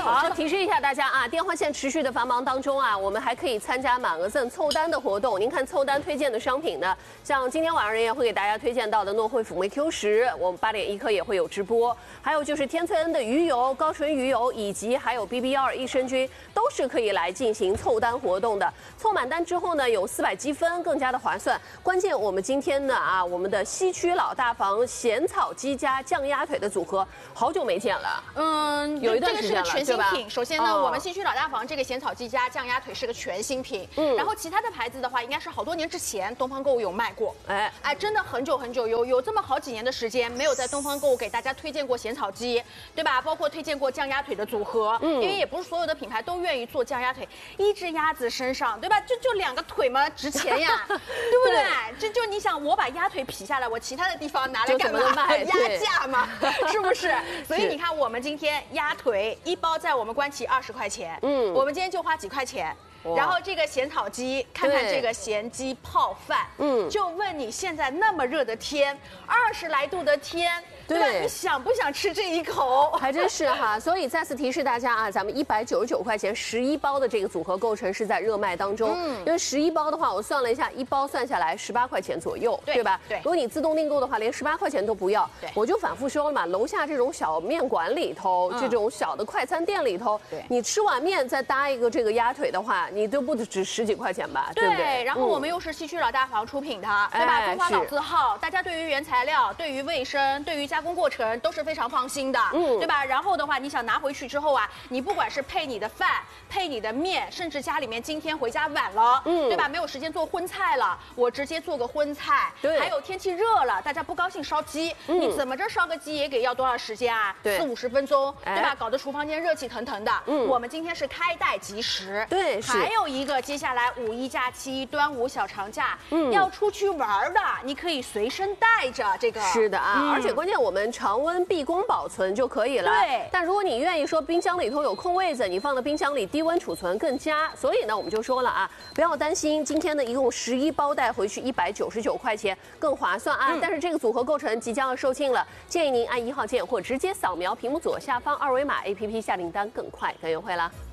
好，提示一下大家啊，电话线持续的繁忙当中啊，我们还可以参加满额赠凑单的活动。您看凑单推荐的商品呢，像今天晚上人也会给大家推荐到的诺惠辅酶 Q10，我们8点1刻也会有直播。还有就是天萃恩的鱼油、高纯鱼油，以及还有 BB12益生菌，都是可以来进行凑单活动的。凑满单之后呢，有400积分，更加的划算。关键我们今天呢啊，我们的西区老大房咸草鸡加酱鸭腿的组合，好久没见了。有一段时间了， 这个是个全新品。首先呢，我们西区老大房这个咸草鸡加酱鸭腿是个全新品。然后其他的牌子的话，应该是好多年之前东方购物有卖过。哎，真的很久很久，有这么好几年的时间没有在东方购物给大家推荐过咸草鸡，对吧？包括推荐过酱鸭腿的组合。因为也不是所有的品牌都愿意做酱鸭腿，一只鸭子身上，对吧？就2个腿嘛，值钱呀，对不对？就你想，我把鸭腿劈下来，我其他的地方拿来干嘛？压价嘛，是不是？所以你看，我们今天鸭腿1包在我们官旗20块钱，我们今天就花几块钱。然后这个咸草鸡，看看这个咸鸡泡饭，就问你现在那么热的天，20来度的天，对吧？你想不想吃这一口？ 还真是哈，所以再次提示大家啊，咱们199块钱11包的这个组合构成是在热卖当中，因为11包的话，我算了一下，1包算下来18块钱左右，对吧？对。如果你自动订购的话，连18块钱都不要，我就反复说了嘛，楼下这种小面馆里头，这种小的快餐店里头，你吃碗面再搭一个这个鸭腿的话，你都不止10几块钱吧，对不对？ 然后我们又是西区老大房出品的，对吧？中华老字号，大家对于原材料、对于卫生、对于加工过程都是非常放心的，对吧？然后的话，你想拿回去之后啊，你不管是配你的饭、配你的面，甚至家里面今天回家晚了，对吧？没有时间做荤菜了，我直接做个荤菜。对。还有天气热了，大家不高兴烧鸡，你怎么着烧个鸡也给要多少时间啊？4、50分钟，对吧？搞得厨房间热气腾腾的。我们今天是开袋即食。对。还有一个，接下来5一假期、端午小长假，要出去玩的，你可以随身带着这个。 是的啊，而且关键我们常温避光保存就可以了。对。但如果你愿意说冰箱里头有空位子，你放到冰箱里低温储存更佳。所以呢，我们就说了啊，不要担心，今天呢一共11包带回去199块钱，更划算啊。但是这个组合构成即将要售罄了，建议您按1号键或直接扫描屏幕左下方2维码 APP 下订单更快更优惠了。